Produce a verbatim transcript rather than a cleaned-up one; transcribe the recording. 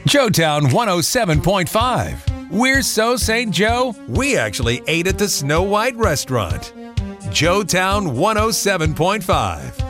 Joetown one oh seven point five. We're so Saint Joe, we actually ate at the Snow White restaurant. Joetown one oh seven point five.